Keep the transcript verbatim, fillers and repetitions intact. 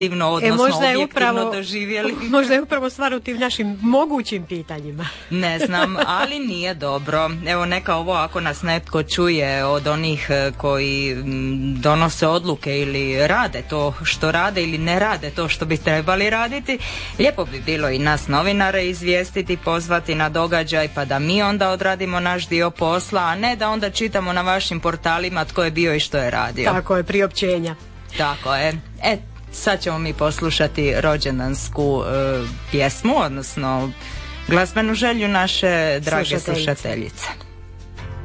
odnosno e, možda je objektivno upravo, doživjeli. Možda je upravo stvar u tim našim mogućim pitanjima. Ne znam, ali nije dobro. Evo, neka ovo ako nas netko čuje od onih koji donose odluke ili rade to što rade ili ne rade to što bi trebali raditi, lijepo bi bilo i nas novinare izvijestiti, pozvati na događaj pa da mi onda odradimo naš dio posla, a ne da onda čitamo na vašim portalima tko je bio i što je radio. Tako je, priopćenja. Tako je. E, sad ćemo mi poslušati rođendansku e, pjesmu, odnosno glazbenu želju naše drage slušateljice.